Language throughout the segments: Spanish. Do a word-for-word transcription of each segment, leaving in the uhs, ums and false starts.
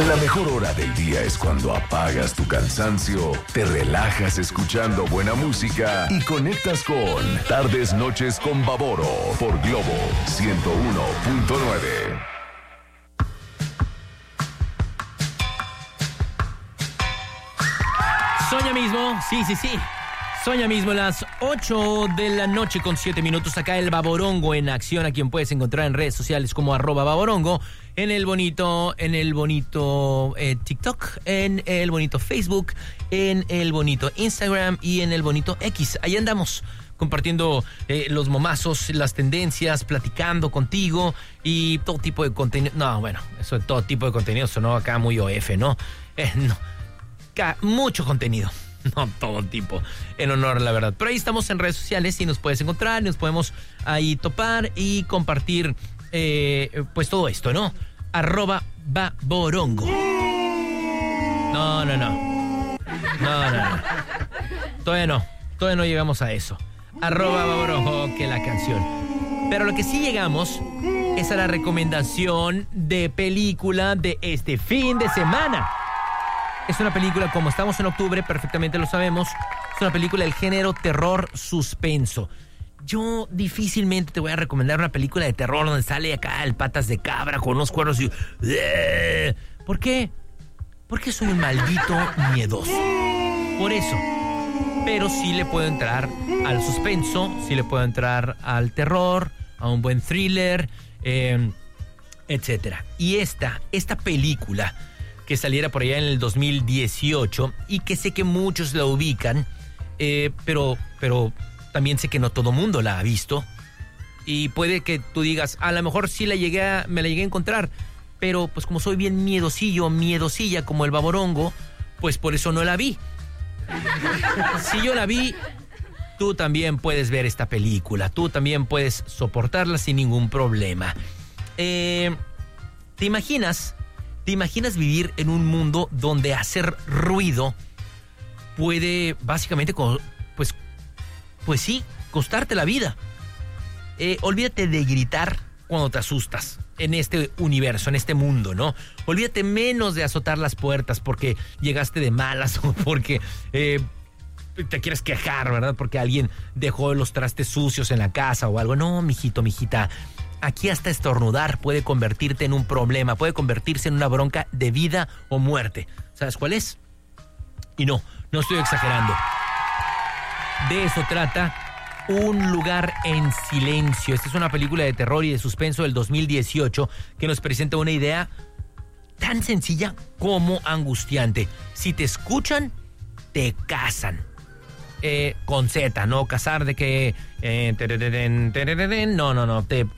La mejor hora del día es cuando apagas tu cansancio, te relajas escuchando buena música y conectas con Tardes Noches con Baboro por Globo ciento uno punto nueve. Soña mismo, sí, sí, sí. Soña mismo, las ocho de la noche con siete minutos. Acá el Baborongo en acción, a quien puedes encontrar en redes sociales como arroba Baborongo, en el bonito, en el bonito eh, TikTok, en el bonito Facebook, en el bonito Instagram y en el bonito X. Ahí andamos compartiendo eh, los momazos, las tendencias, platicando contigo y todo tipo de contenido. No, bueno, eso de todo tipo de contenido sonó acá muy O F, ¿no? Eh, no. Acá, mucho contenido. No todo tipo, en honor a la verdad. Pero ahí estamos en redes sociales y nos puedes encontrar, nos podemos ahí topar y compartir eh, pues todo esto, ¿no? Arroba Baborongo. No, no, no. No, no, no. Todavía no. Todavía no llegamos a eso. Arroba Baborongo, que la canción. Pero lo que sí llegamos es a la recomendación de película de este fin de semana. Es una película, como estamos en octubre, perfectamente lo sabemos, es una película del género terror suspenso. Yo difícilmente te voy a recomendar una película de terror donde sale acá el patas de cabra con unos cuernos y... ¿Por qué? Porque soy un maldito miedoso. Por eso. Pero sí le puedo entrar al suspenso, sí le puedo entrar al terror, a un buen thriller, eh, etcétera. Y esta, esta película... que saliera por allá en el dos mil dieciocho y que sé que muchos la ubican, eh, pero, pero también sé que no todo mundo la ha visto y puede que tú digas, a lo mejor sí la llegué a, me la llegué a encontrar, pero pues como soy bien miedosillo, miedosilla como el Baborongo, pues por eso no la vi. Si yo la vi, tú también puedes ver esta película, tú también puedes soportarla sin ningún problema. Eh, ¿Te imaginas? ¿Te imaginas vivir en un mundo donde hacer ruido puede básicamente, pues, pues sí, costarte la vida? Eh, olvídate de gritar cuando te asustas en este universo, en este mundo, ¿no? Olvídate menos de azotar las puertas porque llegaste de malas o porque eh, te quieres quejar, ¿verdad? Porque alguien dejó los trastes sucios en la casa o algo. No, mijito, mijita. Aquí hasta estornudar puede convertirte en un problema, puede convertirse en una bronca de vida o muerte. ¿Sabes cuál es? Y no, no estoy exagerando. De eso trata Un lugar en silencio. Esta es una película de terror y de suspenso del dos mil dieciocho que nos presenta una idea tan sencilla como angustiante. Si te escuchan, te cazan. Eh, con Z, no cazar de que eh, tererén, tererén, no, no, no, te...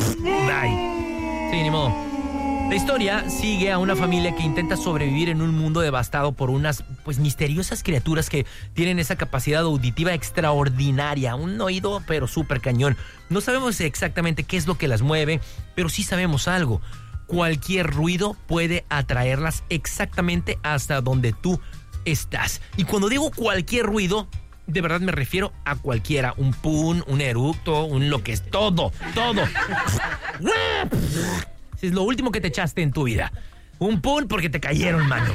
Ay. Sí, ni modo. La historia sigue a una familia que intenta sobrevivir en un mundo devastado por unas pues misteriosas criaturas que tienen esa capacidad auditiva extraordinaria, un oído pero súper cañón. No sabemos exactamente qué es lo que las mueve, pero sí sabemos algo. Cualquier ruido puede atraerlas exactamente hasta donde tú estás. Y cuando digo cualquier ruido, de verdad me refiero a cualquiera. Un pun, un eructo, un lo que es, todo, todo. Es lo último que te echaste en tu vida. Un pun porque te cayeron, mano.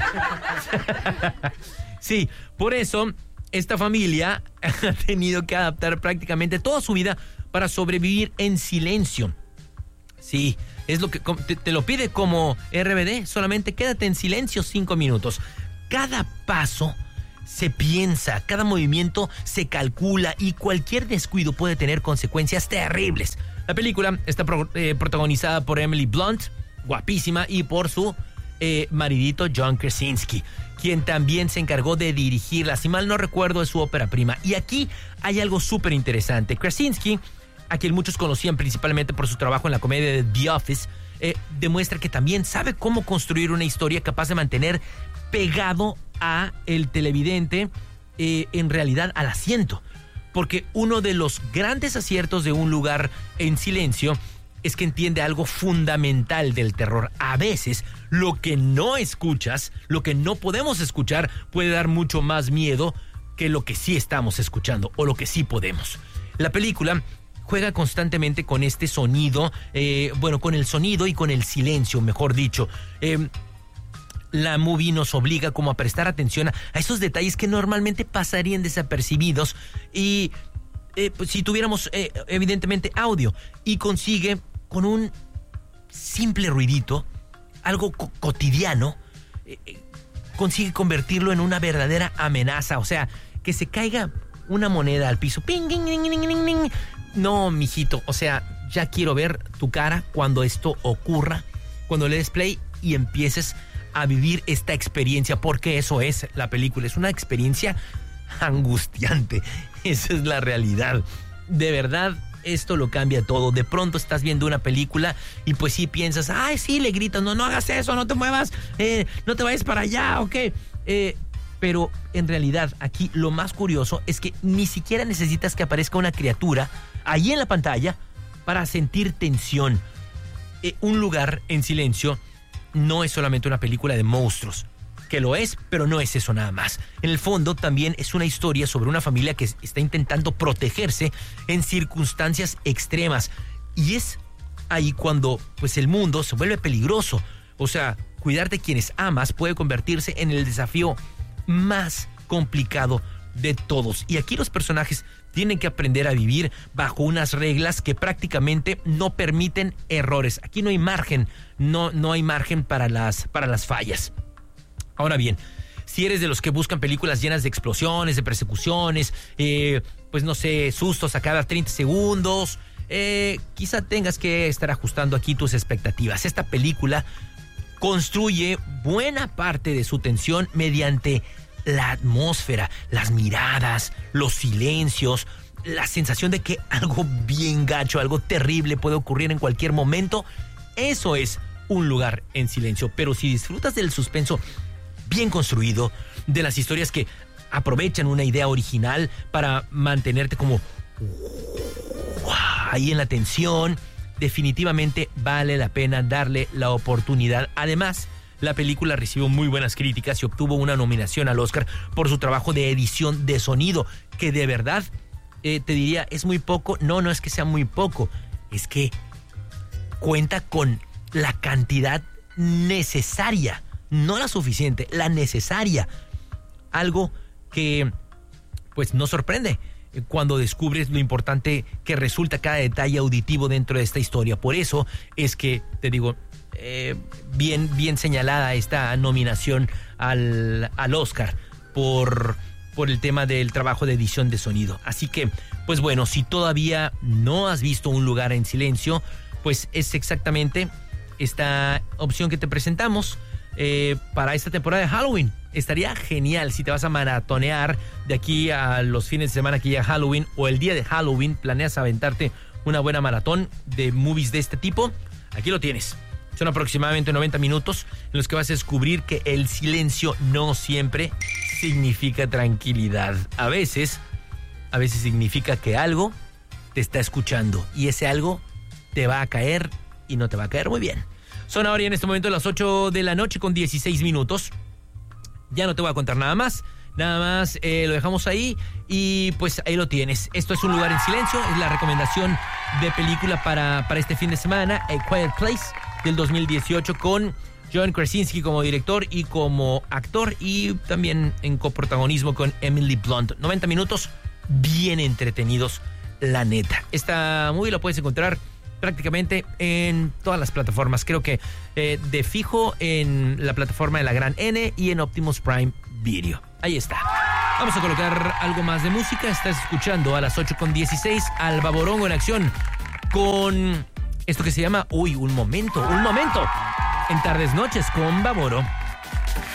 Sí, por eso esta familia ha tenido que adaptar prácticamente toda su vida para sobrevivir en silencio. Sí, es lo que te, te lo pide como R B D, solamente quédate en silencio cinco minutos. Cada paso se piensa, cada movimiento se calcula y cualquier descuido puede tener consecuencias terribles. La película está pro, eh, protagonizada por Emily Blunt, guapísima, y por su eh, maridito John Krasinski, quien también se encargó de dirigirla. Si mal no recuerdo, es su ópera prima. Y aquí hay algo súper interesante. Krasinski, a quien muchos conocían principalmente por su trabajo en la comedia de The Office, eh, demuestra que también sabe cómo construir una historia capaz de mantener pegado a el televidente, eh, en realidad al asiento. Porque uno de los grandes aciertos de Un lugar en silencio es que entiende algo fundamental del terror. A veces lo que no escuchas, lo que no podemos escuchar, puede dar mucho más miedo que lo que sí estamos escuchando o lo que sí podemos. La película juega constantemente con este sonido, eh, bueno, con el sonido y con el silencio, mejor dicho. Eh, la movie nos obliga como a prestar atención a, a esos detalles que normalmente pasarían desapercibidos y eh, pues, si tuviéramos eh, evidentemente audio, y consigue con un simple ruidito, algo co- cotidiano, eh, eh, consigue convertirlo en una verdadera amenaza. O sea, que se caiga una moneda al piso. Ping, ping, ping, ping, ping, ping. No, mijito, o sea, ya quiero ver tu cara cuando esto ocurra, cuando le des play y empieces a vivir esta experiencia, porque eso es la película, es una experiencia angustiante. Esa es la realidad. De verdad, esto lo cambia todo. De pronto estás viendo una película y pues sí piensas, ay, sí, le gritas, no, no hagas eso, no te muevas, eh, no te vayas para allá, ok. Eh, pero en realidad aquí lo más curioso es que ni siquiera necesitas que aparezca una criatura ahí en la pantalla para sentir tensión. Eh, un lugar en silencio no es solamente una película de monstruos, que lo es, pero no es eso nada más. En el fondo también es una historia sobre una familia que está intentando protegerse en circunstancias extremas, y es ahí cuando pues el mundo se vuelve peligroso. O sea, cuidar de quienes amas puede convertirse en el desafío más complicado de todos, y aquí los personajes tienen que aprender a vivir bajo unas reglas que prácticamente no permiten errores. Aquí no hay margen, no, no hay margen para las, para las fallas. Ahora bien, si eres de los que buscan películas llenas de explosiones, de persecuciones, eh, pues no sé, sustos a cada treinta segundos, eh, quizá tengas que estar ajustando aquí tus expectativas. Esta película construye buena parte de su tensión mediante la atmósfera, las miradas, los silencios, la sensación de que algo bien gacho, algo terrible puede ocurrir en cualquier momento. Eso es Un lugar en silencio. Pero si disfrutas del suspenso bien construido, de las historias que aprovechan una idea original para mantenerte como ahí en la tensión, definitivamente vale la pena darle la oportunidad. Además, la película recibió muy buenas críticas y obtuvo una nominación al Oscar por su trabajo de edición de sonido, que de verdad eh, te diría, ¿es muy poco? No, no es que sea muy poco, es que cuenta con la cantidad necesaria, no la suficiente, la necesaria. Algo que pues no sorprende cuando descubres lo importante que resulta cada detalle auditivo dentro de esta historia. Por eso es que, te digo, eh, bien, bien señalada esta nominación al, al Oscar por, por el tema del trabajo de edición de sonido. Así que, pues bueno, si todavía no has visto Un lugar en silencio, pues es exactamente esta opción que te presentamos eh, para esta temporada de Halloween. Estaría genial si te vas a maratonear de aquí a los fines de semana que llega Halloween, o el día de Halloween planeas aventarte una buena maratón de movies de este tipo. Aquí lo tienes. Son aproximadamente noventa minutos en los que vas a descubrir que el silencio no siempre significa tranquilidad. A veces, a veces significa que algo te está escuchando, y ese algo te va a caer y no te va a caer muy bien. Son ahora y en este momento las ocho de la noche con dieciséis minutos. Ya no te voy a contar nada más. Nada más eh, lo dejamos ahí y pues ahí lo tienes. Esto es Un lugar en silencio. Es la recomendación de película para, para este fin de semana. A Quiet Place del dos mil dieciocho, con John Krasinski como director y como actor, y también en coprotagonismo con Emily Blunt. noventa minutos bien entretenidos, la neta. Esta movie la puedes encontrar prácticamente en todas las plataformas. Creo que eh, de fijo en la plataforma de la Gran N y en Optimus Prime Video. Ahí está. Vamos a colocar algo más de música. Estás escuchando a las ocho con dieciséis al Baborongo en acción con esto que se llama Uy, un momento, un momento en Tardes Noches con Baboro.